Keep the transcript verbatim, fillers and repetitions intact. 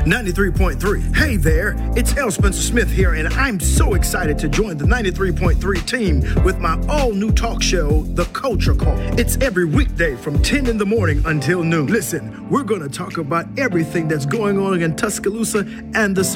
ninety-three point three. Hey there, it's L. Spencer Smith here, and I'm so excited to join the ninety-three point three team with my all-new talk show, The Culture Call. It's every weekday from ten in the morning until noon. Listen, we're going to talk about everything that's going on in Tuscaloosa and the